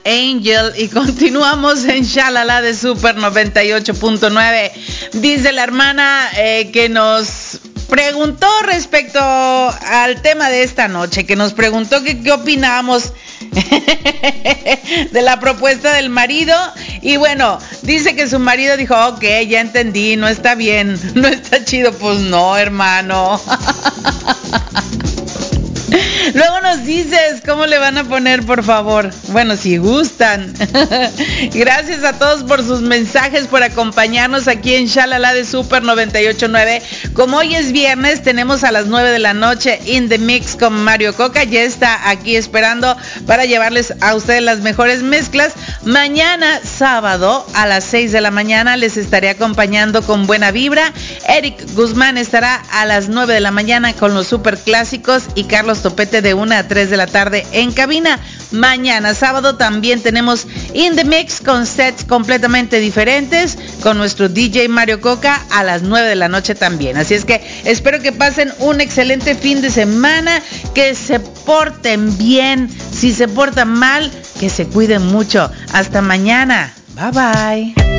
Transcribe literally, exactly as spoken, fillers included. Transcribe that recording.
Angel y continuamos en Shalala de Super noventa y ocho punto nueve. Dice la hermana eh, que nos preguntó respecto al tema de esta noche, que nos preguntó que qué opinamos de la propuesta del marido. Y bueno, dice que su marido dijo, ok, ya entendí, no está bien, no está chido. Pues no, hermano. Luego nos dices cómo le van a poner, por favor. Bueno, si gustan. Gracias a todos por sus mensajes, por acompañarnos aquí en Shalala de Super noventa y ocho punto nueve. Como hoy es viernes, tenemos a las nueve de la noche In The Mix con Mario Coca. Ya está aquí esperando para llevarles a ustedes las mejores mezclas. Mañana, sábado, a las seis de la mañana, les estaré acompañando con Buena Vibra. Eric Guzmán estará a las nueve de la mañana con los super clásicos y Carlos Topete de una a tres de la tarde en cabina. Mañana sábado también tenemos In The Mix con sets completamente diferentes con nuestro D J Mario Coca a las nueve de la noche también. Así es que espero que pasen un excelente fin de semana, que se porten bien, si se portan mal, que se cuiden mucho. Hasta mañana. Bye bye.